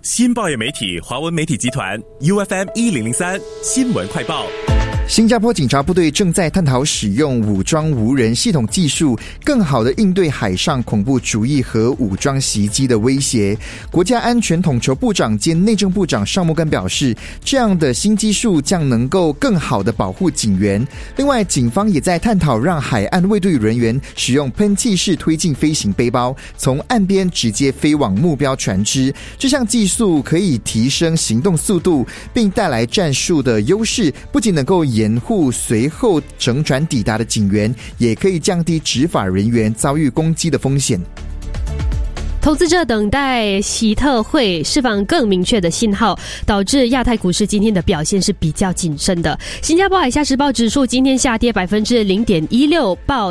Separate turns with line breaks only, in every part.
新报业媒体华文媒体集团 UFM 1003新闻快报。
新加坡警察部队正在探讨使用武装无人系统技术，更好地应对海上恐怖主义和武装袭击的威胁。国家安全统筹部长兼内政部长尚木根表示，这样的新技术将能够更好地保护警员。另外，警方也在探讨让海岸卫队人员使用喷气式推进飞行背包，从岸边直接飞往目标船只。这项技术可以提升行动速度，并带来战术的优势，不仅能够掩护随后乘船抵达的警员，也可以降低执法人员遭遇攻击的风险。
投资者等待习特会释放更明确的信号，导致亚太股市今天的表现是比较谨慎的。新加坡海峡时报指数今天下跌 0.16%， 报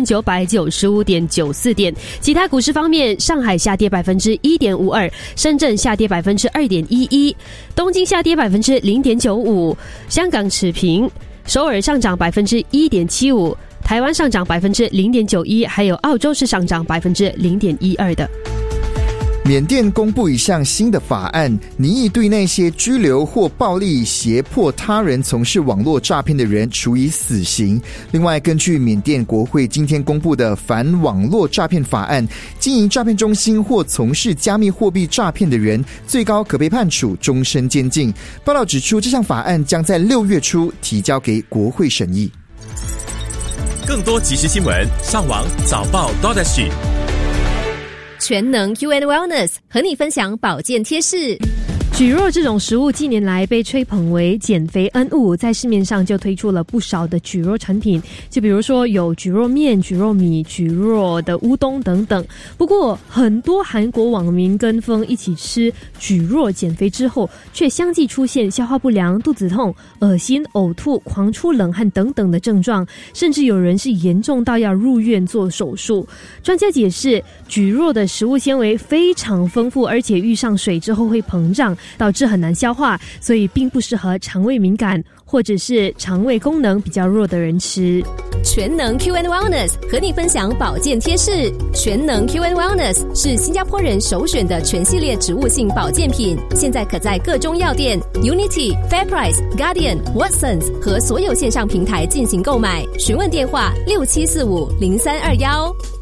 4995.94 点。其他股市方面，上海下跌 1.52%， 深圳下跌 2.11%， 东京下跌 0.95%， 香港持平，首尔上涨 1.75%， 台湾上涨 0.91%， 还有澳洲是上涨 0.12% 的。
缅甸公布一项新的法案，拟议对那些拘留或暴力胁迫他人从事网络诈骗的人处以死刑。另外，根据缅甸国会今天公布的反网络诈骗法案，经营诈骗中心或从事加密货币诈骗的人，最高可被判处终身监禁。报道指出，这项法案将在6月初提交给国会审议。
更多即时新闻，上网早报 .SG。
全能 UN Wellness 和你分享保健贴士。
蒟蒻这种食物近年来被吹捧为减肥恩物，在市面上就推出了不少的蒟蒻产品，就比如说有蒟蒻面、蒟蒻米、蒟蒻的乌冬等等。不过很多韩国网民跟风一起吃蒟蒻减肥之后，却相继出现消化不良、肚子痛、恶心、呕吐、狂出冷汗等等的症状，甚至有人是严重到要入院做手术。专家解释，蒟蒻的食物纤维非常丰富，而且遇上水之后会膨胀，导致很难消化，所以并不适合肠胃敏感或者是肠胃功能比较弱的人吃。
全能 QN Wellness 和你分享保健贴士。全能 QN Wellness 是新加坡人首选的全系列植物性保健品，现在可在各中药店、Unity、Fairprice、Guardian、Watsons 和所有线上平台进行购买。询问电话67450321。